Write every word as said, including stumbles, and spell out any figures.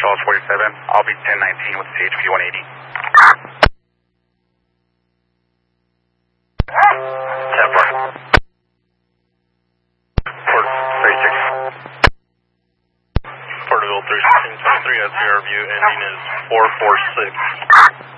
Charles forty-seven. I'll be ten nineteen with C H P one eighty. ten four. Port thirty-six. Porterville three sixteen twenty-three, that's your view, ending is four four six.